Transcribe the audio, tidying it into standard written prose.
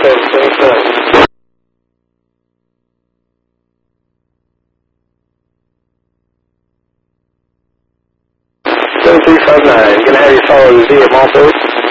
7359, gonna have you follow the VM also.